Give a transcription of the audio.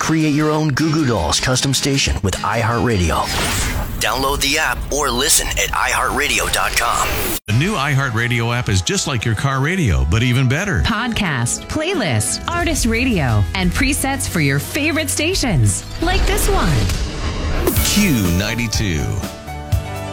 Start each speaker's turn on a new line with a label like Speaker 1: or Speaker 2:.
Speaker 1: Create your own Goo Goo Dolls custom station with iHeartRadio. Download the app or listen at iHeartRadio.com.
Speaker 2: The new iHeartRadio app is just like your car radio, but even better.
Speaker 3: Podcast, playlist, artist radio, and presets for your favorite stations. Like this one.
Speaker 2: Q92.